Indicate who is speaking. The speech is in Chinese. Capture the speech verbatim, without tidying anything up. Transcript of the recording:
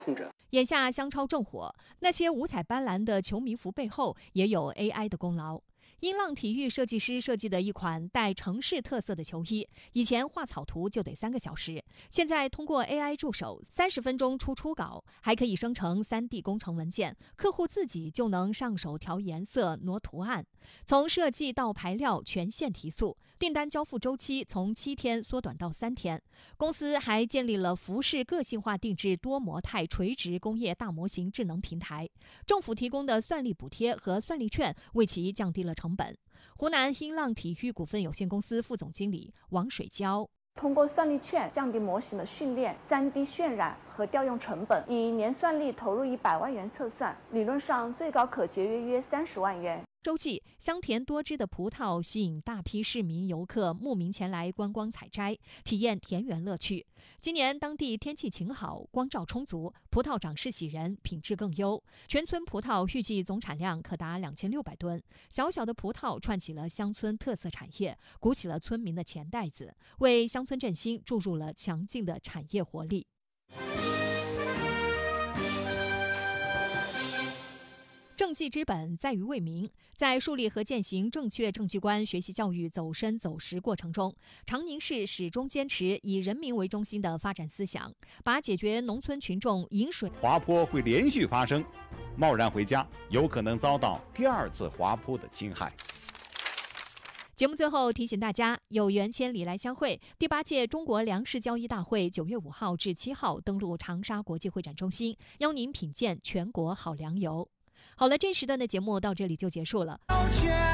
Speaker 1: 控制。
Speaker 2: 眼下香超正火，那些五彩斑斓的球迷服背后也有 A I 的功劳。音浪体育设计师设计的一款带城市特色的球衣，以前画草图就得三个小时，现在通过 A I 助手，三十分钟出初稿，还可以生成 三 D 工程文件，客户自己就能上手调颜色、挪图案，从设计到排料全线提速，订单交付周期从七天缩短到三天。公司还建立了服饰个性化定制多模态垂直工业大模型智能平台，政府提供的算力补贴和算力券为其降低了成本。湖南音浪体育股份有限公司副总经理王水娇，
Speaker 3: 通过算力券降低模型的训练、三 D 渲染和调用成本，以年算力投入一百万元测算，理论上最高可节约约三十万元。
Speaker 2: 周记香甜多汁的葡萄吸引大批市民游客慕名前来观光采摘，体验田园乐趣。今年当地天气晴好，光照充足，葡萄长势喜人，品质更优。全村葡萄预计总产量可达两千六百吨。小小的葡萄串起了乡村特色产业，鼓起了村民的钱袋子，为乡村振兴注入了强劲的产业活力。政绩之本在于为民，在树立和践行正确政绩观学习教育走深走实过程中，长宁市始终坚持以人民为中心的发展思想，把解决农村群众饮水
Speaker 4: 滑坡会连续发生，贸然回家有可能遭到第二次滑坡的侵害。
Speaker 2: 节目最后提醒大家，有缘千里来相会。第八届中国粮食交易大会九月五号至七号登陆长沙国际会展中心，邀您品鉴全国好粮油。好了，这时段的节目到这里就结束了。